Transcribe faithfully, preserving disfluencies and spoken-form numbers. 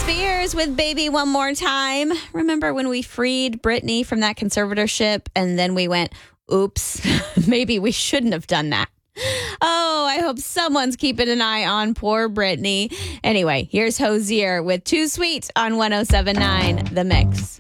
Spears with Baby One More Time. Remember when we freed Britney from that conservatorship and then we went, oops, maybe we shouldn't have done that. Oh, I hope someone's keeping an eye on poor Britney. Anyway, here's Hozier with Too Sweet on one oh seven point nine The Mix.